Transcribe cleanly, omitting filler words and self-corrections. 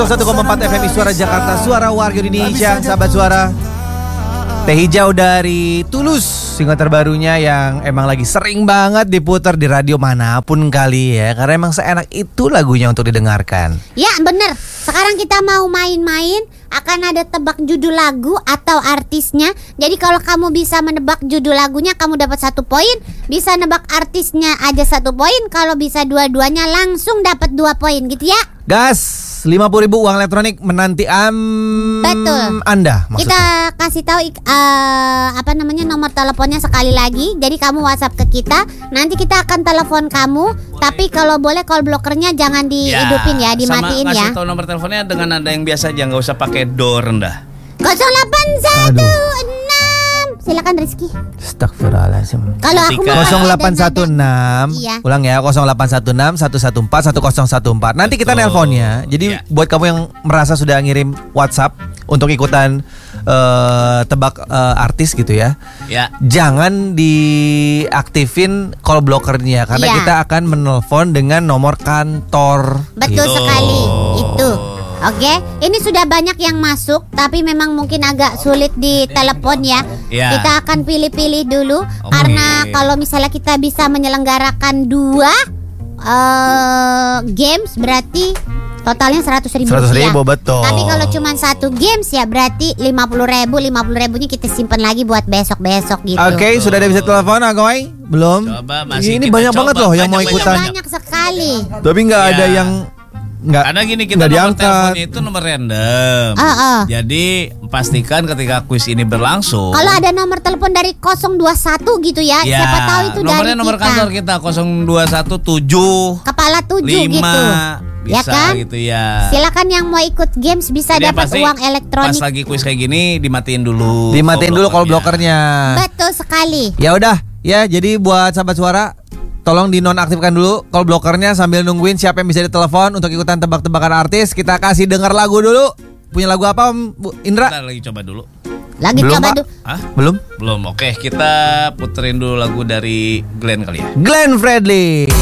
1,4 FM Suara Jakarta, suara warga Indonesia, sahabat suara. Teh hijau dari Tulus, single terbarunya yang emang lagi sering banget diputar di radio manapun kali ya. Karena emang seenak itu lagunya untuk didengarkan. Ya bener, sekarang kita mau main-main. Akan ada tebak judul lagu atau artisnya. Jadi kalau kamu bisa menebak judul lagunya, kamu dapat 1 poin. Bisa nebak artisnya aja 1 poin. Kalau bisa dua-duanya langsung dapat 2 poin gitu ya. Gas, 50.000 uang elektronik menanti Betul. Anda maksudnya. Kita kasih tahu nomor teleponnya sekali lagi. Jadi kamu WhatsApp ke kita. Nanti kita akan telepon kamu. Tapi kalau boleh call blokernya jangan dihidupin ya, dimatiin sama ya. Kasih tahu nomor teleponnya dengan nada yang biasa aja, nggak usah pakai do rendah. 0816. Silakan Rizky. Astagfirullahaladzim. Kalau aku mau 0816 Iya. Ulang ya, 0816 114 1014. Nanti kita nelponnya. Jadi buat kamu yang merasa sudah ngirim WhatsApp untuk ikutan tebak artis gitu ya, jangan diaktifin call blockernya karena kita akan menelpon dengan nomor kantor. Betul sekali. Itu. Oke, ini sudah banyak yang masuk, tapi memang mungkin agak sulit di telepon ya. Kita akan pilih-pilih dulu, karena kalau misalnya kita bisa menyelenggarakan 2 games berarti totalnya 100.000 100.000 betul. Tapi kalau cuma 1 games ya berarti 50.000. 50.000-nya kita simpan lagi buat besok-besok gitu. Oke, sudah ada bisa telepon Agoy? Belum? Coba, masih ini kita banyak coba. banget loh yang mau ikutan. Banyak sekali. Tapi nggak ada yang Karena gini, kita nomor teleponnya itu nomor random. Jadi pastikan ketika kuis ini berlangsung, kalau ada nomor telepon dari 021 gitu ya, siapa tahu itu nomornya dari nomor kita. kantor kita 0217 kepala 7 5 gitu. bisa Ya kan? gitu ya. Silakan yang mau ikut games bisa Jadi dapat pasti uang elektronik. Pas lagi kuis kayak gini dimatiin dulu. Dimatiin dulu call blockernya. Betul sekali. Ya udah, ya jadi buat sahabat suara, tolong dinonaktifkan dulu call blockernya sambil nungguin siapa yang bisa ditelepon untuk ikutan tebak-tebakan artis. Kita kasih dengar lagu dulu. Punya lagu apa Bu Indra? Kita lagi coba dulu. Belum, coba Pak. dulu. Hah? Belum? Belum. Oke, kita puterin dulu lagu dari Glenn kali ya. Glenn Fredly.